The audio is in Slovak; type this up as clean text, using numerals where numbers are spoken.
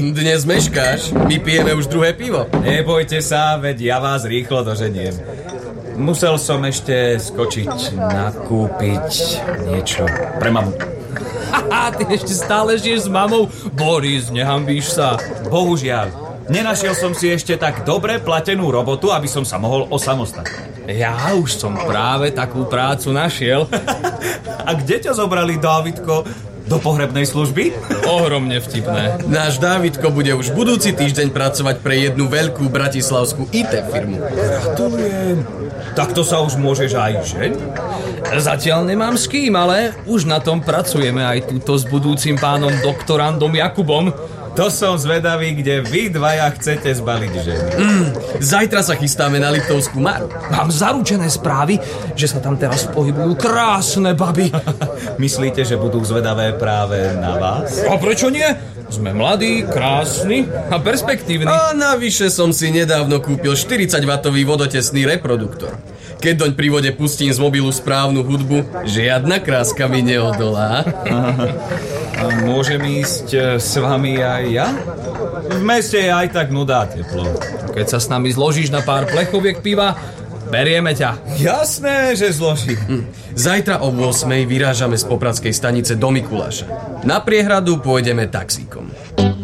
Dnes meškáš, my pijeme už druhé pivo. Nebojte sa, veď ja vás rýchlo doženiem. Musel som ešte skočiť nakúpiť niečo pre mamu. Haha, ty ešte stále žiješ s mamou? Boris, nehambíš sa. Bohužiaľ, nenašiel som si ešte tak dobre platenú robotu, aby som sa mohol osamostatniť. Ja už som práve takú prácu našiel. A kde ťa zobrali, Dávidko? Do pohrebnej služby? Ohromne vtipné. Náš Dávidko bude už budúci týždeň pracovať pre jednu veľkú bratislavskú IT firmu. Gratulujem. Takto sa už môžeš aj ženiť? Zatiaľ nemám s kým, ale už na tom pracujeme aj túto s budúcim pánom doktorandom Jakubom. To som zvedavý, kde vy dvaja chcete zbaliť ženy. Zajtra sa chystáme na Liptovskú Maru. Mám zaručené správy, že sa tam teraz pohybujú krásne baby. Myslíte, že budú zvedavé práve na vás? A prečo nie? Sme mladí, krásni a perspektívni. A navyše som si nedávno kúpil 40W vodotesný reproduktor. Keď doň pri vode pustím z mobilu správnu hudbu, žiadna kráska mi neodolá. A môžem ísť s vami aj ja? V meste je aj tak nudá teplo. Keď sa s nami zložíš na pár plechoviek piva, berieme ťa. Jasné, že zložím. Zajtra o 8:00 vyrážame z Popradskej stanice do Mikuláša. Na priehradu pôjdeme taxíkom.